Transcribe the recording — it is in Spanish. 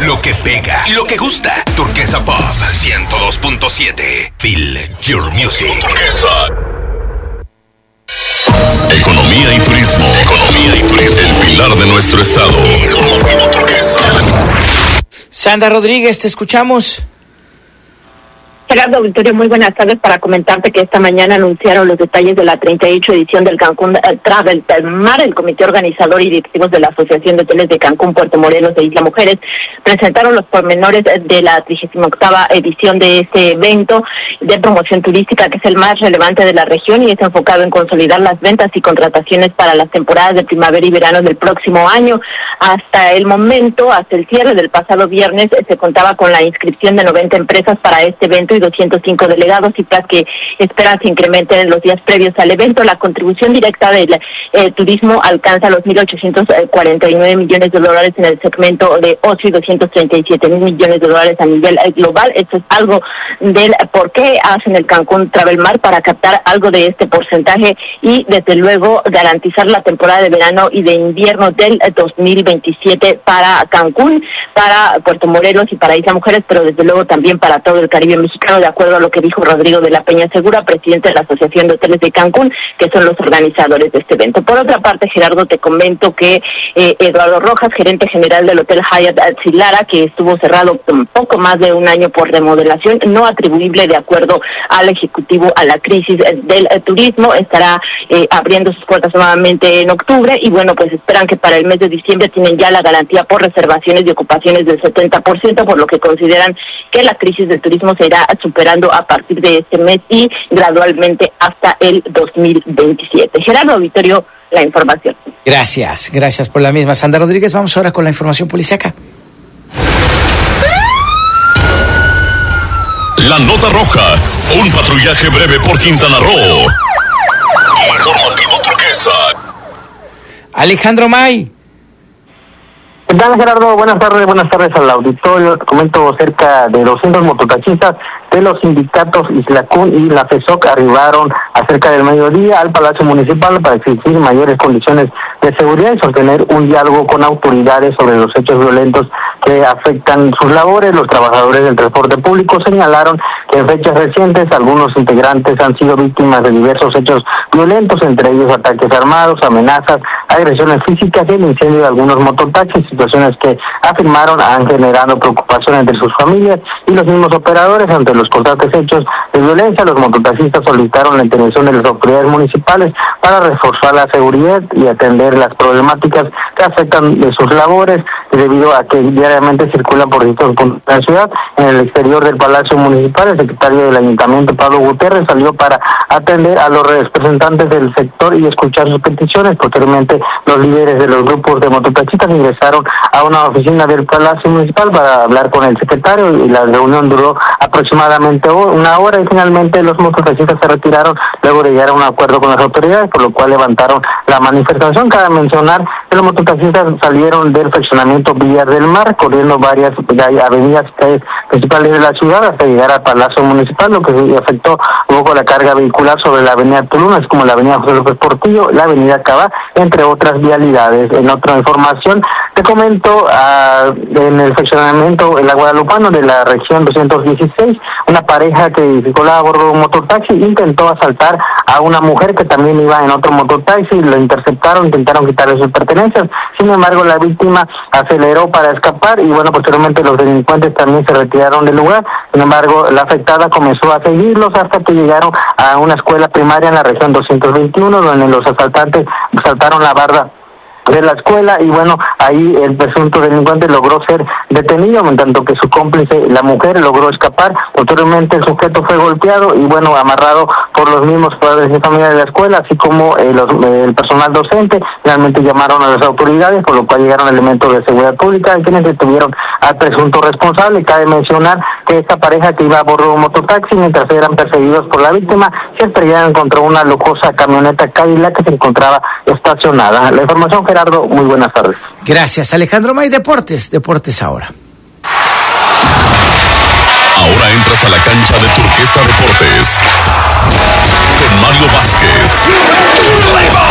Lo que pega, lo que gusta. Turquesa Pop 102.7. Feel your music. Economía y turismo. Economía y turismo. El pilar de nuestro estado. Sandra Rodríguez, te escuchamos. Gerardo Victoria, muy buenas tardes, para comentarte que esta mañana anunciaron los detalles de la 38 edición del Cancún Travel Mar. El comité organizador y directivos de la Asociación de Hoteles de Cancún, Puerto Morelos e Isla Mujeres presentaron los pormenores de la 38ª edición de este evento de promoción turística, que es el más relevante de la región y es enfocado en consolidar las ventas y contrataciones para las temporadas de primavera y verano del próximo año. Hasta el momento, hasta el cierre del pasado viernes, se contaba con la inscripción de 90 empresas para este evento y 205 delegados, cifras que esperan se incrementen en los días previos al evento. La contribución directa del turismo alcanza los 1.849 millones de dólares en el segmento de ocio y 237 mil millones de dólares a nivel global. Esto es algo del por qué hacen el Cancún Travel Mar, para captar algo de este porcentaje y desde luego garantizar la temporada de verano y de invierno del 2027 para Cancún, para Puerto Morelos y para Isla Mujeres, pero desde luego también para todo el Caribe mexicano, de acuerdo a lo que dijo Rodrigo de la Peña Segura, presidente de la Asociación de Hoteles de Cancún, que son los organizadores de este evento. Por otra parte, Gerardo, te comento que Eduardo Rojas, gerente general del Hotel Hyatt Zilara, que estuvo cerrado un poco más de un año por remodelación no atribuible de acuerdo al Ejecutivo a la crisis del turismo, estará abriendo sus puertas nuevamente en octubre y bueno, pues esperan que para el mes de diciembre tienen ya la garantía por reservaciones y ocupaciones del 70%, por lo que consideran que la crisis del turismo se irá superando a partir de este mes y gradualmente hasta el 2027. Gerardo Vittorio, la información. Gracias por la misma, Sandra Rodríguez. Vamos ahora con la información policíaca. La nota roja, un patrullaje breve por Quintana Roo. Informativo Turquesa. Alejandro May. ¿Qué tal, Gerardo? Buenas tardes al auditorio. Te comento, cerca de 200 mototaxistas de los sindicatos Islacún y la FESOC arribaron acerca del mediodía al Palacio Municipal para exigir mayores condiciones de seguridad y sostener un diálogo con autoridades sobre los hechos violentos que afectan sus labores. Los trabajadores del transporte público señalaron que en fechas recientes algunos integrantes han sido víctimas de diversos hechos violentos, entre ellos ataques armados, amenazas, agresiones físicas y el incendio de algunos mototaxis, situaciones que afirmaron han generado preocupación entre sus familias y los mismos operadores. Ante los constantes hechos de violencia, los mototaxistas solicitaron la intervención de las autoridades municipales para reforzar la seguridad y atender las problemáticas que afectan de sus labores, debido a que diariamente circulan por distintos puntos de la ciudad. En el exterior del Palacio Municipal, el secretario del Ayuntamiento, Pablo Gutiérrez, salió para atender a los representantes del sector y escuchar sus peticiones. Posteriormente, los líderes de los grupos de mototaxistas ingresaron a una oficina del Palacio Municipal para hablar con el secretario y la reunión duró aproximadamente una hora y finalmente los mototaxistas se retiraron luego de llegar a un acuerdo con las autoridades, por lo cual levantaron la manifestación. Cabe mencionar que los mototaxistas salieron del fraccionamiento Villar del Mar, corriendo varias avenidas y calles principales de la ciudad hasta llegar al Palacio Municipal, lo que afectó un poco la carga vehicular sobre la avenida Tulum, así como la avenida José López Portillo, la avenida Cabá, entre otras vialidades. En otra información, te comento, en el fraccionamiento La Guadalupano de la región 216, una pareja que circulaba a bordo de un mototaxi intentó asaltar a una mujer que también iba en otro mototaxi, lo interceptaron, intentaron quitarle sus pertenencias. Sin embargo, la víctima aceleró para escapar y bueno, posteriormente los delincuentes también se retiraron del lugar. Sin embargo, la afectada comenzó a seguirlos hasta que llegaron a una escuela primaria en la región 221, donde los asaltantes saltaron la barda de la escuela y bueno, ahí el presunto delincuente logró ser detenido, en tanto que su cómplice, la mujer, logró escapar. Posteriormente el sujeto fue golpeado y bueno, amarrado por los mismos padres y familia de la escuela, así como el personal docente. Finalmente llamaron a las autoridades, por lo cual llegaron elementos de seguridad pública, quienes detuvieron al presunto responsable. Cabe mencionar que esta pareja que iba a bordo de un mototaxi, mientras eran perseguidos por la víctima, se estrellaron contra una lujosa camioneta Cadillac que se encontraba estacionada. La información, Gerardo, muy buenas tardes. Gracias, Alejandro May. Deportes ahora. Ahora entras a la cancha de Turquesa Deportes con Mario Vázquez.